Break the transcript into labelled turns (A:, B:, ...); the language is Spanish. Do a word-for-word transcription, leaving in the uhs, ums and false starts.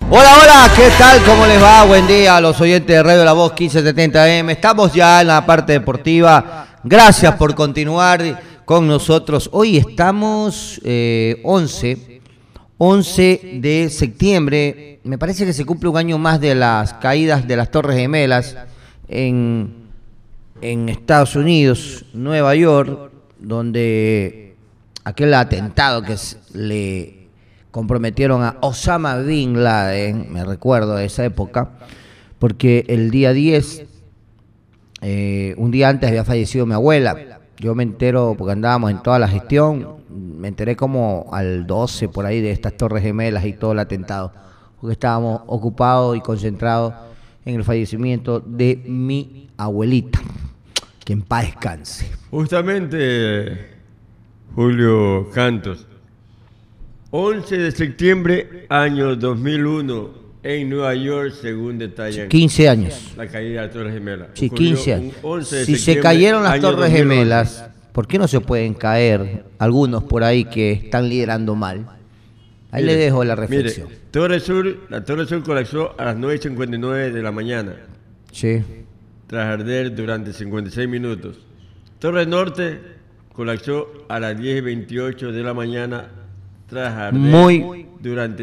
A: Hola, hola, ¿qué tal? ¿Cómo les va? Buen día a los oyentes de Radio La Voz quince setenta M. Estamos ya en la parte deportiva. Gracias por continuar con nosotros. Hoy estamos eh, once de septiembre. Me parece que se cumple un año más de las caídas de las Torres Gemelas en, en Estados Unidos, Nueva York, donde aquel atentado que le comprometieron a Osama Bin Laden, me recuerdo de esa época, porque el día diez, eh, un día antes había fallecido mi abuela. Yo me entero, porque andábamos en toda la gestión, me enteré como al doce por ahí de estas Torres Gemelas y todo el atentado, porque estábamos ocupados y concentrados en el fallecimiento de mi abuelita, que en paz descanse.
B: Justamente, Julio Cantos, once de septiembre, año dos mil uno, en Nueva York, según detallan.
A: quince años.
B: La caída de las Torres Gemelas.
A: Sí,
B: Ocurrió
A: quince años.
B: once de
A: Si se cayeron las Torres Gemelas, ¿por qué no se pueden caer algunos por ahí que están liderando mal? Ahí mire, le dejo la reflexión.
B: Mire, Torre Sur, la Torre Sur colapsó a las nueve y cincuenta y nueve de la mañana.
A: Sí.
B: Tras arder durante cincuenta y seis minutos. Torre Norte colapsó a las diez y veintiocho de la mañana tras arder
A: Muy
B: durante